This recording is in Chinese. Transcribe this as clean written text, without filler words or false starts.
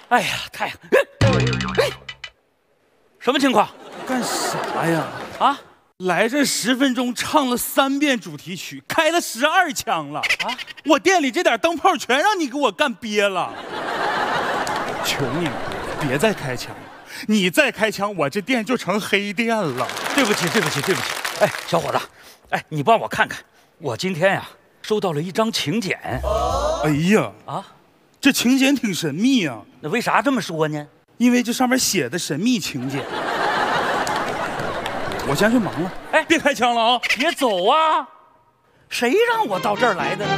哎呀，太阳，什么情况？ 干啥呀？ 啊？ 来这10分钟，唱了3遍主题曲，开了12枪了啊！我店里这点灯泡全让你给我干憋了。求你了，别再开枪了！你再开枪，我这店就成黑店了。 对不起。哎，小伙子，哎，你帮我看看，我今天呀收到了一张请柬。 哎呀啊， 这请柬挺神秘啊。 那为啥这么说呢？ 因为这上面写的神秘请柬。我先去忙了。 哎， 别开枪了啊！ 别走啊！谁让我到这儿来的呢？